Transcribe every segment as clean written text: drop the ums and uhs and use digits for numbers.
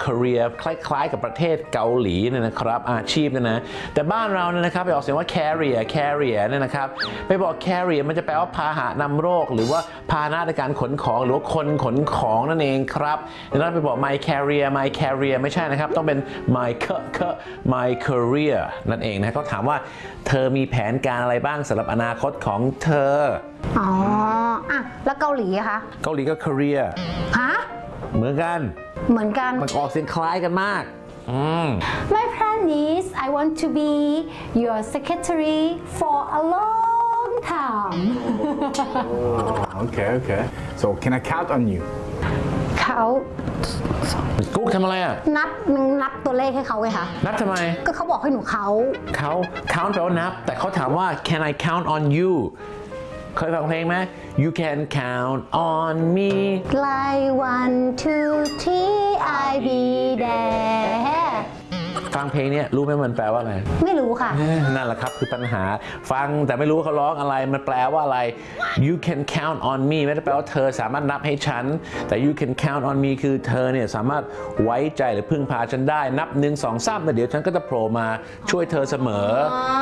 career คล้ายๆกับประเทศเกาหลีเนี่ยนะครับอาชีพเนี่ยนะแต่บ้านเราเนี่ยนะครับไปออกเสียงว่า carrier เนี่ยนะครับไปบอก carrier มันจะแปลว่าพาหะนำโรคหรือว่าพาหนะในการขนของหรือว่าคนขนของนั่นเองครับดังนั้นไปบอก my carrier ไม่ใช่นะครับต้องเป็น my career นั่นเองนะเขาถามว่าเธอมีแผนการอะไรบ้างสำหรับอนาคตของเธออ๋ออ่ะแล้วเกาหลีอะคะเกาหลีก็ career ฮะเหมือนกันมันออกเสียงคล้ายกันมาก My plan is I want to be your secretary for a long time Okay so can I count on you เขากุ๊กทำอะไรอ่ะนับตัวเลขให้เขาไงคะนับทำไมก็เขาบอกให้หนูเขา count แปลว่านับแต่เขาถามว่า can I count on you เคยฟังเพลงไหม You can count on me like 1 2 3 I be there ฟังเพลงนี้รู้ไหมมันแปลว่าอะไรไม่รู้ค่ะนั่นแหละครับคือปัญหาฟังแต่ไม่รู้เขาร้องอะไรมันแปลว่าอะไร You can count on me ไม่ได้แปลว่าเธอสามารถนับให้ฉันแต่ You can count on me คือเธอเนี่ยสามารถไว้ใจหรือพึ่งพาฉันได้นับ1 2 3แล้วเดี๋ยวฉันก็จะโผล่มาช่วยเธอเสมอ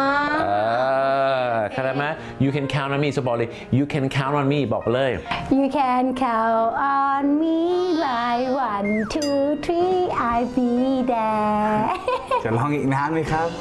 เข้าใจไหม You can count on me จะบอกเลย You can count on me บอกเลย You can count on me like 1 2 3 I be there จะลองอีกนานไหมครับ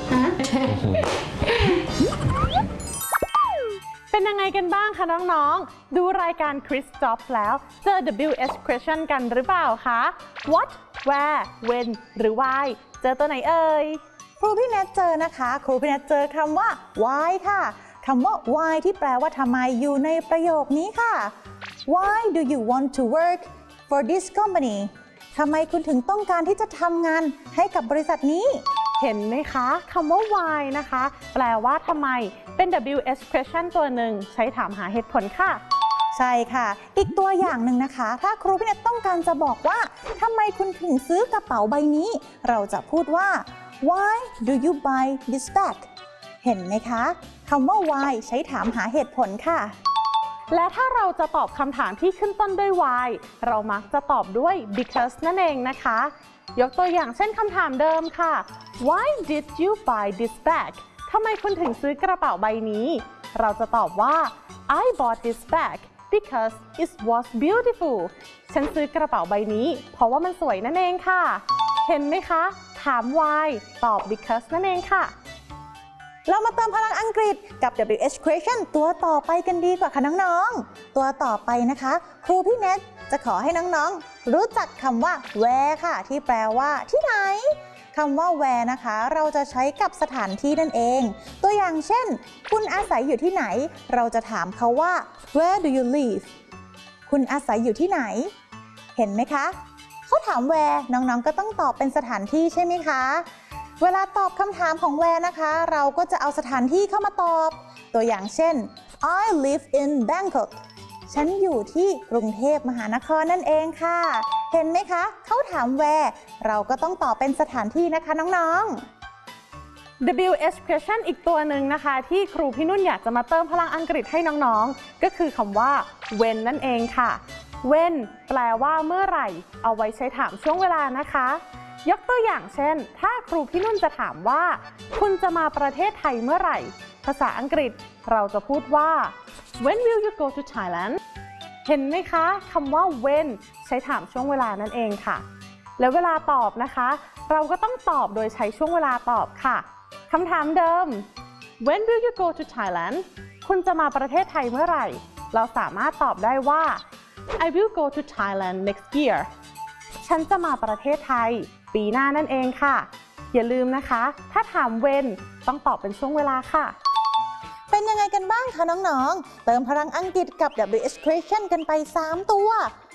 เป็นยังไงกันบ้างคะน้องๆดูรายการ Chris Jobs แล้วเจอ WH question กันหรือเปล่าคะ What Where When หรือ Why เจอตัวไหนเอ่ยครูพี่แนทเจอนะคะครูพี่แนทเจอคำว่า why ค่ะคำว่า why ที่แปลว่าทำไมอยู่ในประโยคนี้ค่ะ Why do you want to work for this company ทำไมคุณถึงต้องการที่จะทำงานให้กับบริษัทนี้เห็นไหมคะคำว่า why นะคะแปลว่าทำไมเป็น WH question ตัวหนึ่งใช้ถามหาเหตุผลค่ะใช่ค่ะอีกตัวอย่างหนึ่งนะคะถ้าครูพี่แนทต้องการจะบอกว่าทำไมคุณถึงซื้อกระเป๋าใบนี้เราจะพูดว่า Why do you buy this bag เห็นไหมคะคำว่า why ใช้ถามหาเหตุผลค่ะและถ้าเราจะตอบคำถามที่ขึ้นต้นด้วย why เรามักจะตอบด้วย because นั่นเองนะคะยกตัวอย่างเช่นคำถามเดิมค่ะ Why did you buy this bag ทำไมคุณถึงซื้อกระเป๋าใบนี้เราจะตอบว่า I bought this bag because it was beautiful ฉันซื้อกระเป๋าใบนี้เพราะว่ามันสวยนั่นเองค่ะเห็นไหมคะถาม why ตอบ because นั่นเองค่ะเรามาเติมพลังอังกฤษกับ WH question ตัวต่อไปกันดีกว่าค่ะน้องๆตัวต่อไปนะคะครูพี่เนทจะขอให้น้องๆรู้จักคำว่า where ค่ะที่แปลว่าที่ไหนคำว่า where นะคะเราจะใช้กับสถานที่นั่นเองตัวอย่างเช่นคุณอาศัยอยู่ที่ไหนเราจะถามเขาว่า where do you live คุณอาศัยอยู่ที่ไหนเห็นไหมคะเขาถาม where น้องๆก็ต้องตอบเป็นสถานที่ใช่ไหมคะเวลาตอบคำถามของ where นะคะเราก็จะเอาสถานที่เข้ามาตอบตัวอย่างเช่น I live in Bangkok ฉันอยู่ที่กรุงเทพมหานครนั่นเองค่ะเห็นไหมคะเขาถาม where เราก็ต้องตอบเป็นสถานที่นะคะน้องๆ WH question อีกตัวหนึ่งนะคะที่ครูพี่นุ่นอยากจะมาเติมพลังอังกฤษให้น้องๆก็คือคำว่า when นั่นเองค่ะ when แปลว่าเมื่อไหร่เอาไว้ใช้ถามช่วงเวลานะคะยกตัวอย่างเช่นถ้าครูพี่นุ่นจะถามว่าคุณจะมาประเทศไทยเมื่อไหร่ภาษาอังกฤษเราจะพูดว่า When will you go to Thailand เห็นไหมคะคำว่า when ใช้ถามช่วงเวลานั่นเองค่ะแล้วเวลาตอบนะคะเราก็ต้องตอบโดยใช้ช่วงเวลาตอบค่ะคำถามเดิม When will you go to Thailand คุณจะมาประเทศไทยเมื่อไหร่เราสามารถตอบได้ว่า I will go to Thailand next year ฉันจะมาประเทศไทยปีหน้านั่นเองค่ะอย่าลืมนะคะถ้าถาม when ต้องตอบเป็นช่วงเวลาค่ะเป็นยังไงกันบ้างคะน้องๆเติมพลังอังกฤษกับ WH question กันไป3ตัว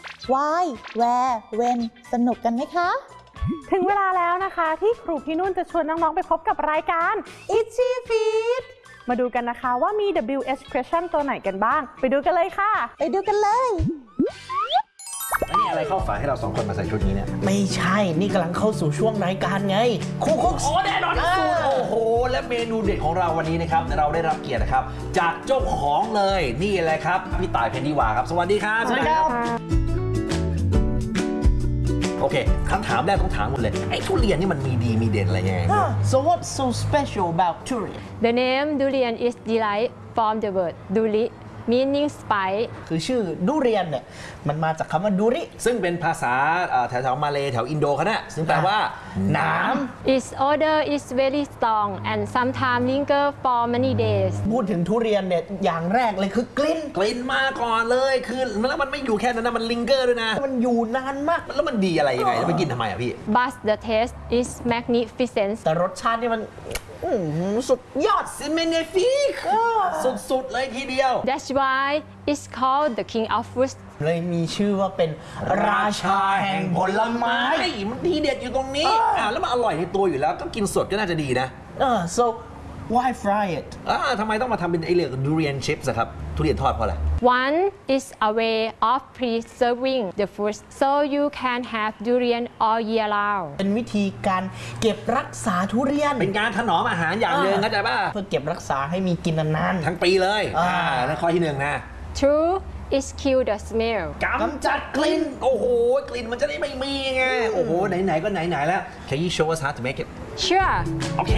why where when สนุกกันไหมคะถึงเวลาแล้วนะคะที่ครูพี่นุ่นจะชวนน้องๆไปพบกับรายการ Itchy Feet มาดูกันนะคะว่ามี WH question ตัวไหนกันบ้างไปดูกันเลยค่ะไปดูกันเลยแล้วนี่อะไรเข้าฝาให้เรา2คนมาใส่ชุดนี้เนี่ยไม่ใช่นี่กำลังเข้าสู่ช่วงรายการไงคุกโอ้แน่นอนที่สุดโอ้โหและเมนูเด็ดของเราวันนี้นะครับเราได้รับเกียรตินะครับจากเจ้าของเลยนี่แหละครับพี่ต่ายเพนนิวาครับสวัสดีครับสวัสดีครับผโอเคคำถามแรกต้องถามหมดเลยไอ้ทุเรียนนี่มันมีดีมีเด่นอะไรยังไง So what's so special about durian The name durian is derived from the word duri, meaning spice. คือชื่อดุเรียนเนี่ยมันมาจากคำว่าดุริซึ่งเป็นภาษาแถวๆมาเลแถวอินโดเขาเนี่ยซึ่งแปลว่าหนาม Its odor is very strong and sometimes linger for many days. พูดถึงทุเรียนเนี่ยอย่างแรกเลยคือกลิ่นกลิ่นมาก่อนเลยคือแล้วมันไม่อยู่แค่นั้นนะมันลิงเกอร์ด้วยนะมันอยู่นานมากแล้วมันดีอะไรยังไงแล้วไปกินทำไมอ่ะพี่ But the taste is magnificent. แต่รสชาตินี่มันสุดยอดซิเมเนฟิกสุดๆเลยทีเดียว That's why it's called the king of fruits. เลยมีชื่อว่าเป็นราชาแห่งผลไม้มันทีเด็ดอยู่ตรงนี้แล้วมันอร่อยในตัวอยู่แล้วก็กินสดก็น่าจะดีนะ so why fry it ทำไมต้องมาทำเป็นไอเรื่องดูเรียนชิพส์ครับทุเรียนทอดเพราะอะไร One is a way of preserving the fruits so you can have durian all year round. เป็นวิธีการเก็บรักษาทุเรียนเป็นการถนอมอาหารอย่างหนึ่งเข้าใจป่ะเพื่อเก็บรักษาให้มีกินนานทั้งปีเลยนั่นข้อที่หนึ่งนะ Two is kill the smell. กำจัดกลิ่นโอ้โหกลิ่นมันจะได้ไม่มีไงโอ้โหไหนๆก็ไหนๆแล้ว Can you show us how to make it Sure. โอเค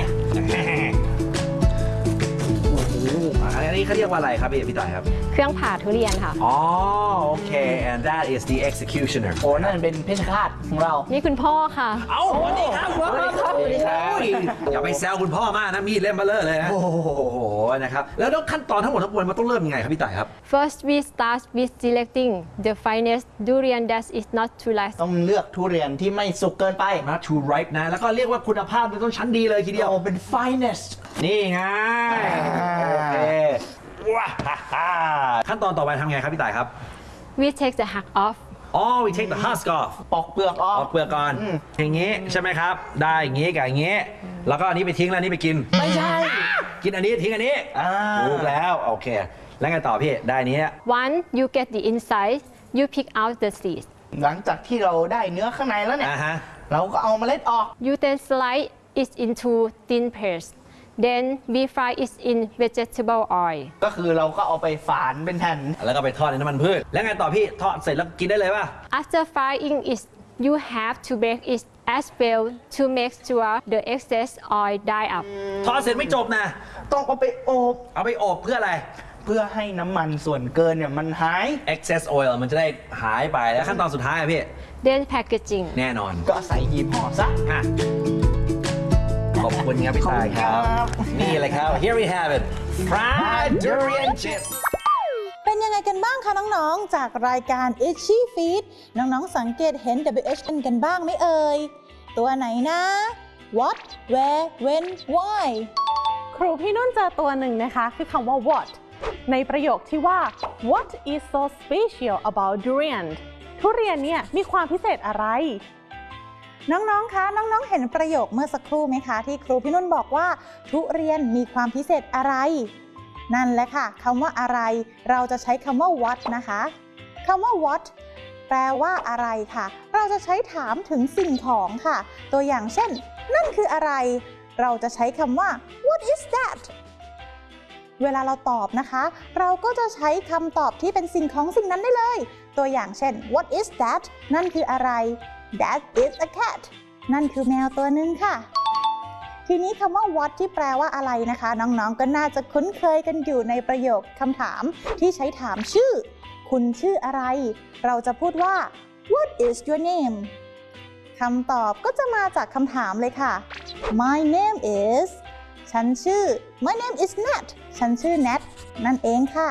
อันนี้เขาเรียกว่าอะไรครับพี่ต่ายครับเครื่องผ่าทุเรียนค่ะอ๋อโอเค and that is the executioner ๆโอ้นั่นเป็นเพชฌฆาตของเรานี่คุณพ่อค่ะเอ้าสวัสดีครับสวัสดีครับสวัสดีครับอย่าไปแซวคุณพ่อมากนะมีดเล่มเบลอเลยนะโอ้โหนะครับแล้วขั้นตอนทั้งหมดทั้งปวงมันต้องเริ่มยังไงครับพี่ต่ายครับ First we start with selecting the finest durian that is not too ripe. ต้องเลือกทุเรียนที่ไม่สุกเกินไป not too ripe นะแล้วก็เรียกว่าคุณภาพมันต้องชั้นดีเลยทีเดียวเป็น finest นี่ไงโอเคว้าขั้นตอนต่อไปทำไงครับพี่ต่ายครับ We take the husk off. อ๋อ we take the husk off ปอกเปลือกออออก กเปลือกก่อนอย่างงี้ใช่ไหมครับได้อย่างงี้กับอย่างงี้แล้วก็อันนี้ไปทิ้งแล้วอันนี้ไปกินไม่ใช่กินอันนี้ทิ้งอันนี้ถูกแล้วโอเคแล้วไงต่อพี่ได้อันนี้ Once you get the inside, you pick out the seeds. หลังจากที่เราได้เนื้อข้างในแล้วเนี่ยฮะเราก็เอาเมล็ดออก You then slice it into thin paste. Then we fry it in vegetable oil. ก็คือเราก็เอาไปฝานเป็นแผ่นแล้วก็ไปทอดในน้ำมันพืชแล้วไงต่อพี่ทอดเสร็จแล้วกินได้เลยป่ะ After frying it, you have to bake it as well to make sure the excess oil die up. ทอดเสร็จไม่จบนะต้องเอาไปอบเอาไปอบเพื่ออะไรเพื่อให้น้ำมันส่วนเกินเนี่ยมันหาย excess oil มันจะได้หายไปแล้วขั้นตอนสุดท้ายอะพี่ Then packaging. แน่นอนก็ใส่หีบห่อซะอ่ะขอบคุณครับพี่ตายครับ นี่เลยครับ here we have it fried durian chips เป็นยังไงกันบ้างคะน้องๆ จากรายการ Itchy Feet น้องๆ สังเกตเห็น WH กันบ้างไหมเอ่ย ตัวไหนนะ What Where When Why ครูพี่นุ่นเจอตัวหนึ่งนะคะ คือคำว่า what ในประโยคที่ว่า what is so special about durian ทุเรียนเนี่ยมีความพิเศษอะไรน้องๆ คะ น้องๆ เห็นประโยคเมื่อสักครู่ไหมคะ ที่ครูพี่นุ่นบอกว่าทุเรียนมีความพิเศษอะไร นั่นแหละค่ะคำว่าอะไร เราจะใช้คำว่า what นะคะคำว่า what แปลว่าอะไรค่ะ เราจะใช้ถามถึงสิ่งของค่ะ ตัวอย่างเช่น นั่นคืออะไร เราจะใช้คำว่า what is that เวลาเราตอบนะคะ เราก็จะใช้คำตอบที่เป็นสิ่งของสิ่งนั้นได้เลย ตัวอย่างเช่น what is that นั่นคืออะไร that is a cat นั่นคือแมวตัวหนึ่งค่ะ ทีนี้คำว่า what ที่แปลว่าอะไรนะคะ น้องๆ ก็น่าจะคุ้นเคยกันอยู่ในประโยคคำถามที่ใช้ถามชื่อ คุณชื่ออะไร เราจะพูดว่า what is your name คำตอบก็จะมาจากคำถามเลยค่ะ my name is ฉันชื่อ my name is Nat ฉันชื่อ Nat นั่นเองค่ะ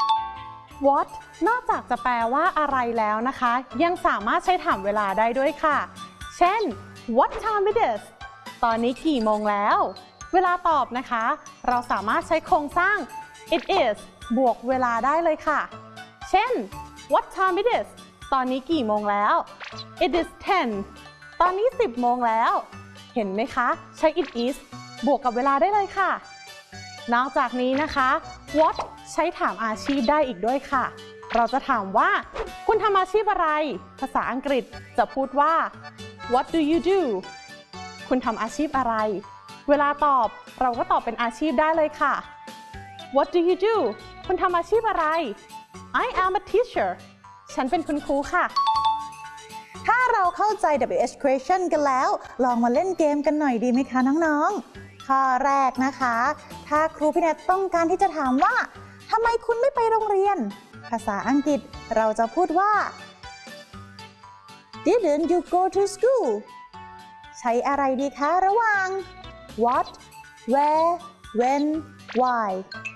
what นอกจากจะแปลว่าอะไรแล้วนะคะ ยังสามารถใช้ถามเวลาได้ด้วยค่ะ เช่น what time it is ตอนนี้กี่โมงแล้ว เวลาตอบนะคะ เราสามารถใช้โครงสร้าง it is บวกเวลาได้เลยค่ะ เช่น what time it is ตอนนี้กี่โมงแล้ว it is 10 ตอนนี้ 10 โมงแล้ว เห็นไหมคะ ใช้ it is บวกกับเวลาได้เลยค่ะ นอกจากนี้นะคะ what ใช้ถามอาชีพได้อีกด้วยค่ะ เราจะถามว่าคุณทำอาชีพอะไร ภาษาอังกฤษจะพูดว่า what do you do คุณทำอาชีพอะไร เวลาตอบเราก็ตอบเป็นอาชีพได้เลยค่ะ what do you do คุณทำอาชีพอะไร I am a teacher ฉันเป็นคุณครูค่ะถ้าเราเข้าใจ WH question กันแล้วลองมาเล่นเกมกันหน่อยดีไหมคะน้องๆข้อแรกนะคะถ้าครูพี่แนทต้องการที่จะถามว่าทำไมคุณไม่ไปโรงเรียนภาษาอังกฤษเราจะพูดว่า Didn't you go to school ใช้อะไรดีคะระหว่าง what where when why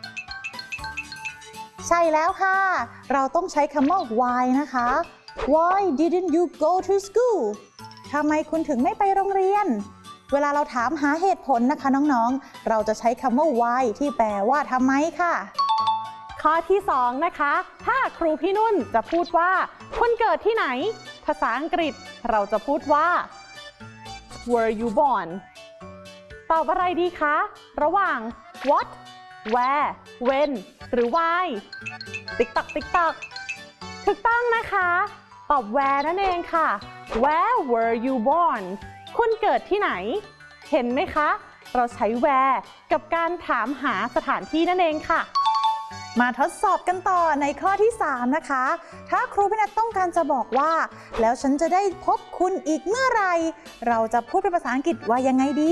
ใช่แล้วค่ะเราต้องใช้คำว่า why นะคะ why didn't you go to school ทำไมคุณถึงไม่ไปโรงเรียนเวลาเราถามหาเหตุผลนะคะน้องๆเราจะใช้คำว่า why ที่แปลว่าทำไมค่ะข้อที่2นะคะถ้าครูพี่นุ่นจะพูดว่าคุณเกิดที่ไหนภาษาอังกฤษเราจะพูดว่า Were you born ตอบอะไรดีคะระหว่าง what where when หรือ why ติ๊กตักติ๊กตักถูกต้องนะคะตอบ where นั่นเองค่ะ Where were you born คุณเกิดที่ไหนเห็นไหมคะเราใช้ where กับการถามหาสถานที่นั่นเองค่ะมาทดสอบกันต่อในข้อที่3นะคะถ้าครูพี่นัทต้องการจะบอกว่าแล้วฉันจะได้พบคุณอีกเมื่อไหร่เราจะพูดเป็นภาษาอังกฤษว่ายังไงดี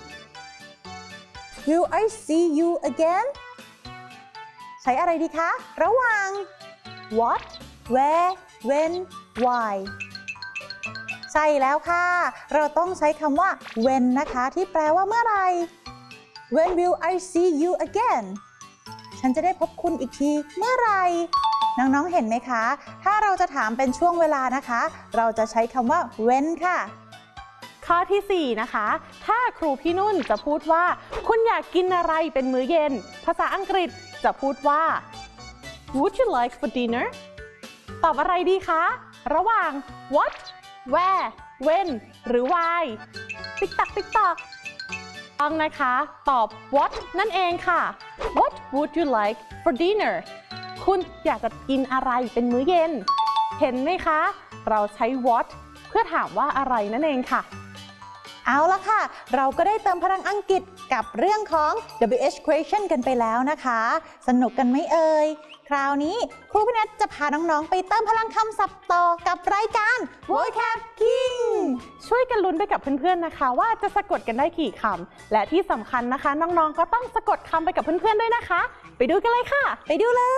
Will I see you again ใช้อะไรดีคะระหว่าง what where when why ใช่แล้วค่ะเราต้องใช้คำว่า when นะคะที่แปลว่าเมื่อไหร่ When will I see you againฉันจะได้พบคุณอีกทีเมื่อไหร่น้องๆเห็นไหมคะถ้าเราจะถามเป็นช่วงเวลานะคะเราจะใช้คำว่า when ค่ะข้อที่4นะคะถ้าครูพี่นุ่นจะพูดว่าคุณอยากกินอะไรเป็นมื้อเย็นภาษาอังกฤษจะพูดว่า Would you like for dinner ตอบอะไรดีคะระหว่าง what where when หรือ why ติ๊กตักติ๊กตักต้องนะคะตอบ what นั่นเองค่ะ What would you like for dinner คุณอยากจะกินอะไรเป็นมื้อเย็นเห็นไหมคะเราใช้ what เพื่อถามว่าอะไรนั่นเองค่ะเอาละค่ะเราก็ได้เติมพลังอังกฤษกับเรื่องของ WH question กันไปแล้วนะคะสนุกกันไหมเอ่ยคราวนี้ครูพี่นัทจะพาน้องๆไปเติมพลังคำศัพท์ต่อกับรายการ Vocab King ช่วยกันลุ้นไปกับเพื่อนๆนะคะว่าจะสะกดกันได้กี่คำและที่สำคัญนะคะน้องๆก็ต้องสะกดคำไปกับเพื่อนๆด้วยนะคะไปดูกันเลยค่ะไปดูเลย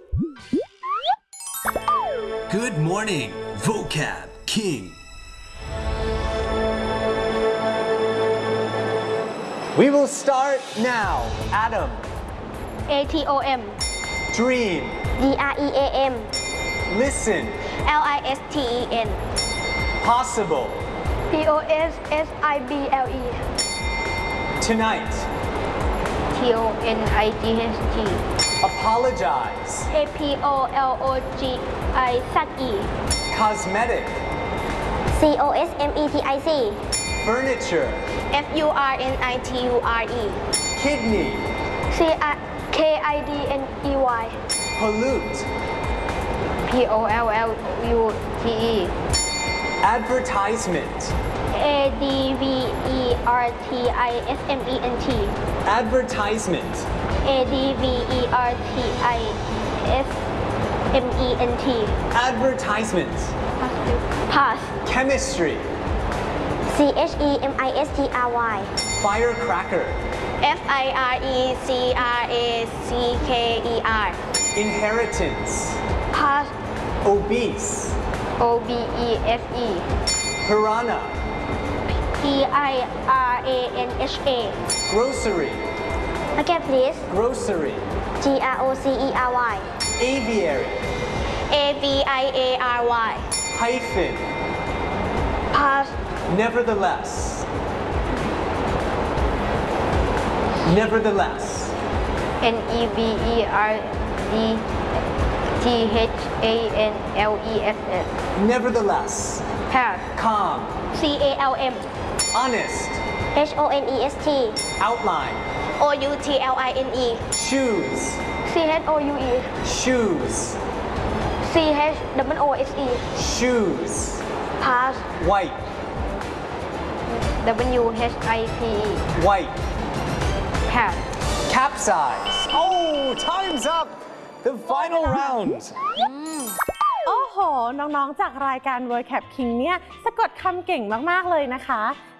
Good morning Vocab King We will start now. Atom. ATOM Dream. DREAM Listen. LISTEN Possible. POSSIBLE Tonight. TONIGHT Apologize. APOLOGIZE Cosmetic. COSMETIC Furniture. FURNITURE Kidney. KIDNEY Pollute. POLLUTE Advertisement. ADVERTISMENT Advertisement. ADVERTISMENT Advertisement. Pass Chemistry. CHEMISTRY Firecracker. FIRECRACKER Inheritance. Pass Obese. OBESE Piranha. PIRANHA Grocery. Okay please Grocery. GROCERY Aviary. AVIARY Hyphen. Pass Nevertheless. Nevertheless. NEVERTHANLESS Nevertheless. Pass Calm. CALM Honest. HONEST Outline. OUTLINE Shoes. CHOUE Shoes. CHOOSE Shoes. Pass White. WHIPE White. Pass Capsize. Oh, time's up. The final round. โอ้โหโหน้องๆจากรายการ Vocab King เนี่ยสะกดคำเก่งมากๆเลยนะคะ